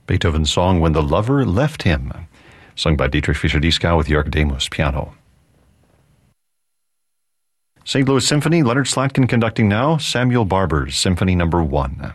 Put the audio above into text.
Beethoven's song When the Lover Left Him, sung by Dietrich Fischer-Dieskau with Jörg Demus, piano. St. Louis Symphony, Leonard Slatkin conducting now, Samuel Barber's Symphony No. 1.